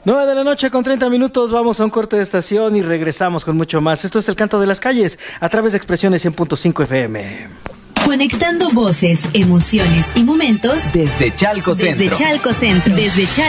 9 de la noche con 30 minutos, vamos a un corte de estación y regresamos con mucho más. Esto es El Canto de las Calles, a través de Expresiones 100.5 FM. Conectando voces, emociones y momentos desde Chalco Centro. Desde Chalco Centro. Desde Chalco.